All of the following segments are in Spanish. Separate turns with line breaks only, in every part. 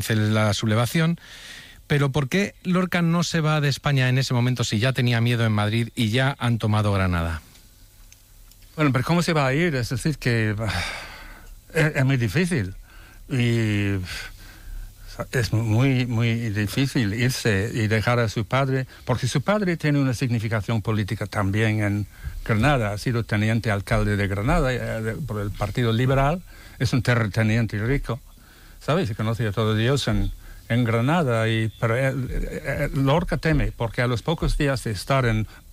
la sublevación. Pero ¿por qué Lorca no se va de España en ese momento si ya tenía miedo en Madrid y ya han tomado Granada?
Bueno, pero ¿cómo se va a ir? Es decir, que es muy difícil. Y es muy, muy difícil irse y dejar a su padre, porque su padre tiene una significación política también en Granada. Ha sido teniente alcalde de Granada por el Partido Liberal. Es un terrateniente rico, ¿sabes? Se conoce a todo Dios en Granada. Pero Lorca teme, porque a los pocos días de estar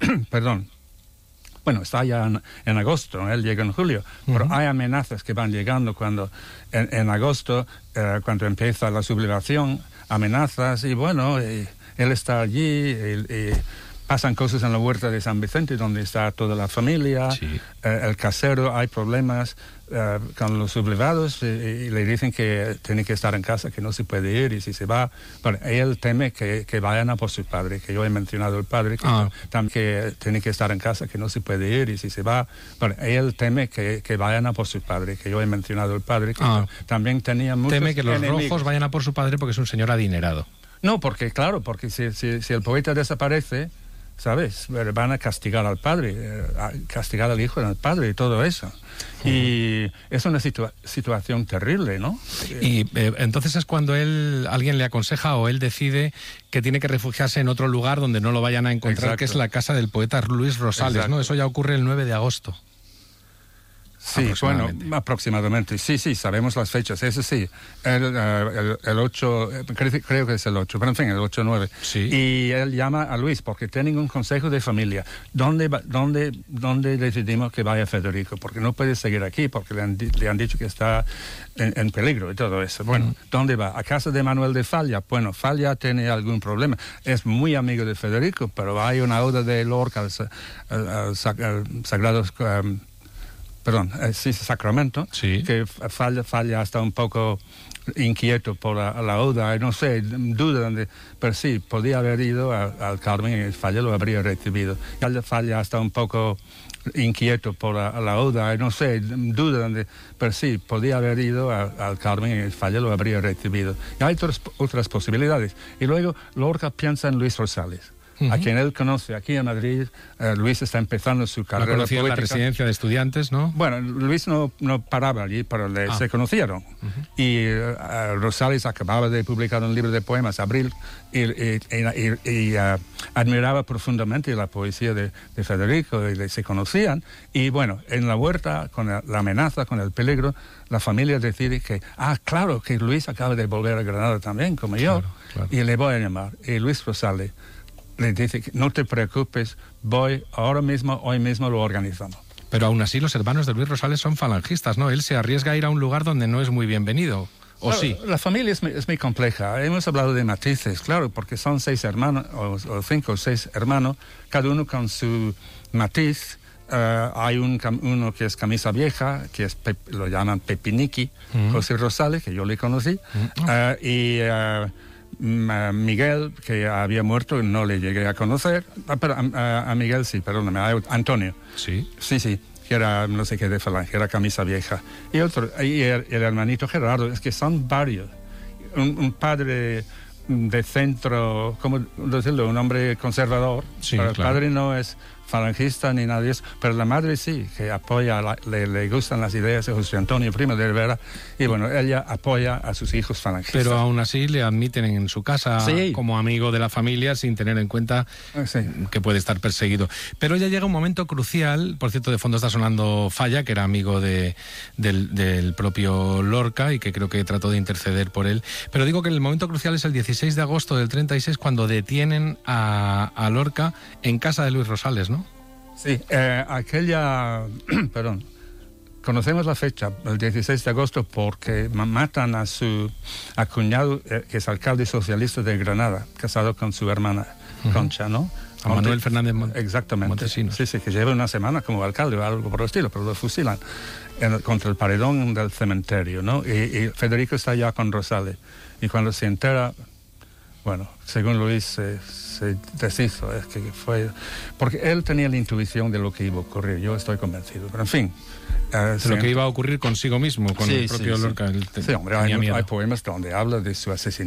bueno, está ya en agosto, ¿no? Él llega en julio, pero hay amenazas que van llegando cuando en agosto, cuando empieza la sublevación, amenazas, y bueno, él está allí, pasan cosas en la huerta de San Vicente, donde está toda la familia, sí. El casero, hay problemas con los sublevados, y le dicen que tiene que estar en casa, que no se puede ir, y si se va, bueno, él teme que vayan a por su padre, que yo he mencionado el padre, también que tiene que estar en casa, que no se puede ir, y si se va, bueno, él teme que vayan a por su padre, que yo he mencionado el padre, que también tenía muchos
teme que los
enemigos.
rojos vayan a por su padre porque es un señor adinerado.
No, porque claro, porque si el poeta desaparece, ¿sabes? Van a castigar al padre, castigar al hijo del padre y todo eso. Y es una situación terrible, ¿no?
Y entonces es cuando alguien le aconseja o él decide que tiene que refugiarse en otro lugar donde no lo vayan a encontrar, que es la casa del poeta Luis Rosales, ¿no? Eso ya ocurre el 9 de agosto.
Sí, bueno, aproximadamente. Sí, sabemos las fechas. Eso sí, el 8, creo que es el 8, pero en fin, el 8-9.
Sí.
Y él llama a Luis porque tienen un consejo de familia. ¿Dónde decidimos que vaya Federico? Porque no puede seguir aquí, porque le han dicho que está en peligro y todo eso. Bueno, ¿dónde va? ¿A casa de Manuel de Falla? Bueno, Falla tiene algún problema. Es muy amigo de Federico, pero hay una oda de Lorca al sagrado... Sacramento,
sí.
Que Falla está un poco inquieto por la oda, no sé, duda, pero sí, podía haber ido al Carmen y Falla lo habría recibido. Falla está un poco inquieto por la oda, no sé, duda, pero sí, podía haber ido al Carmen y Falla lo habría recibido. Y hay otras posibilidades. Y luego Lorca piensa en Luis Rosales, a quien él conoce aquí en Madrid. Luis está empezando su carrera
política. En la residencia de estudiantes, ¿no?
Bueno, Luis no paraba allí, pero se conocieron. Y Rosales acababa de publicar un libro de poemas, Abril, y admiraba profundamente la poesía de Federico, y se conocían. Y bueno, en la huerta, con la amenaza, con el peligro, la familia decide que, claro, que Luis acaba de volver a Granada también, como yo, claro. Y le voy a llamar. Y Luis Rosales le dice que no te preocupes, voy hoy mismo lo organizamos.
Pero aún así los hermanos de Luis Rosales son falangistas, ¿no? Él se arriesga a ir a un lugar donde no es muy bienvenido, ¿o sí?
La familia es muy compleja. Hemos hablado de matices, claro, porque son 6 hermanos, o 5 o 6 hermanos, cada uno con su matiz. Hay uno que es camisa vieja, que lo llaman Pepiniqui, José Rosales, que yo le conocí, y... Miguel, que había muerto, no le llegué a conocer, pero a Miguel sí, perdóname, a Antonio.
Sí,
que era no sé qué de Falange, era camisa vieja. Y el hermanito Gerardo, es que son varios. Un padre de centro, ¿cómo decirlo? Un hombre conservador.
Sí,
pero el
claro.
padre no es falangista ni nada de eso, pero la madre sí, que apoya, le gustan las ideas de José Antonio Primo de Rivera, y bueno, ella apoya a sus hijos falangistas.
Pero aún así le admiten en su casa como amigo de la familia, sin tener en cuenta que puede estar perseguido. Pero ya llega un momento crucial, por cierto, de fondo está sonando Falla, que era amigo del propio Lorca y que creo que trató de interceder por él, pero digo que el momento crucial es el 16 de agosto del 36, cuando detienen a Lorca en casa de Luis Rosales, ¿no?
Sí, perdón, conocemos la fecha, el 16 de agosto, porque matan a su cuñado, que es alcalde socialista de Granada, casado con su hermana Concha, ¿no?
A Manuel Fernández
exactamente.
Montesinos.
Sí, que lleva una semana como alcalde o algo por el estilo, pero lo fusilan contra el paredón del cementerio, ¿no? Y Federico está ya con Rosales, y cuando se entera... bueno, según Luis se deshizo, es que fue porque él tenía la intuición de lo que iba a ocurrir, yo estoy convencido, pero en fin.
Lo que iba a ocurrir consigo mismo, con el propio Lorca.
Sí, hombre, hay poemas donde habla de su asesinato.